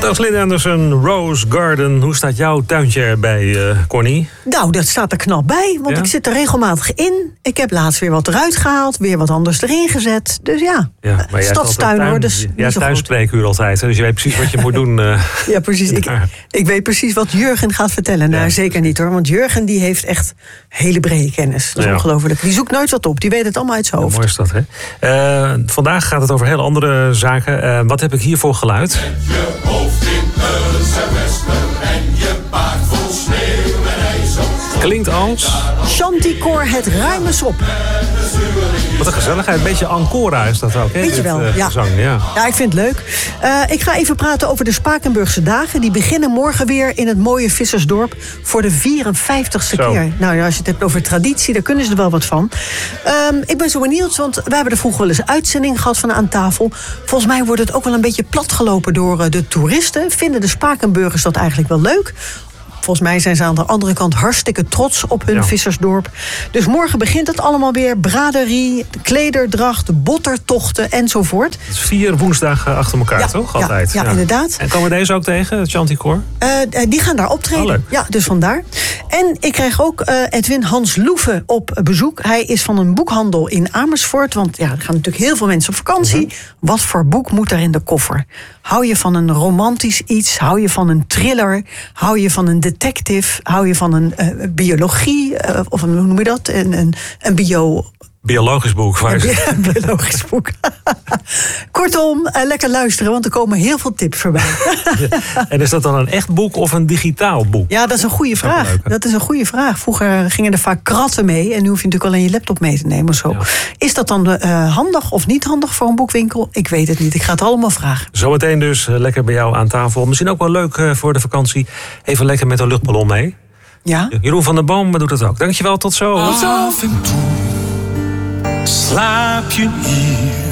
Dat was Lynn Anderson, Rose Garden. Hoe staat jouw tuintje erbij, Connie? Nou, dat staat er knap bij, want ik zit er regelmatig in. Ik heb laatst weer wat eruit gehaald, weer wat anders erin gezet. Dus ja, stadstuin hoor. Dus jij hebt thuisspreekuur altijd, hè? Dus je weet precies wat je moet doen. Ja, precies. Ik weet precies wat Jurgen gaat vertellen. Nou, zeker niet hoor, want Jurgen die heeft echt hele brede kennis. Dat is ongelooflijk. Die zoekt nooit wat op, die weet het allemaal uit zijn hoofd. Mooi is dat, hè? Vandaag gaat het over heel andere zaken. Wat heb ik hier voor geluid? Je hoofd in een semester en je baard vol sneeuw en ijzer. Klinkt als Chanticoor, het ruim eens op. Wat een gezelligheid. Een beetje Ancora is dat ook, hè? Weet je wel, ja. Gezang, ja. Ja, ik vind het leuk. Ik ga even praten over de Spakenburgse dagen. Die beginnen morgen weer in het mooie Vissersdorp voor de 54ste keer. Nou ja, als je het hebt over traditie, daar kunnen ze er wel wat van. Ik ben zo benieuwd, want we hebben er vroeger wel eens uitzending gehad van Aan Tafel. Volgens mij wordt het ook wel een beetje platgelopen door de toeristen. Vinden de Spakenburgers dat eigenlijk wel leuk? Volgens mij zijn ze aan de andere kant hartstikke trots op hun vissersdorp. Dus morgen begint het allemaal weer. Braderie, klederdracht, bottertochten enzovoort. Het is 4 woensdagen achter elkaar, toch? Altijd. Ja, inderdaad. En komen deze ook tegen, het Chanticoor? Die gaan daar optreden. Ja, dus vandaar. En ik kreeg ook Edwin Hans Loeven op bezoek. Hij is van een boekhandel in Amersfoort. Want er gaan natuurlijk heel veel mensen op vakantie. Wat voor boek moet er in de koffer? Hou je van een romantisch iets? Hou je van een thriller? Hou je van een detective? Hou je van een biologie? Of hoe noem je dat? Een biologisch boek. Een biologisch boek. Kortom, lekker luisteren, want er komen heel veel tips voorbij. En is dat dan een echt boek of een digitaal boek? Ja, dat is een goede vraag. Dat is een goede vraag. Vroeger gingen er vaak kratten mee en nu hoef je natuurlijk alleen je laptop mee te nemen of zo. Ja. Is dat dan handig of niet handig voor een boekwinkel? Ik weet het niet. Ik ga het allemaal vragen. Zometeen dus lekker bij jou aan tafel. Misschien ook wel leuk voor de vakantie. Even lekker met een luchtballon mee. Ja? Jeroen van der Boom doet dat ook. Dankjewel, tot zo. Af en toe slaap je hier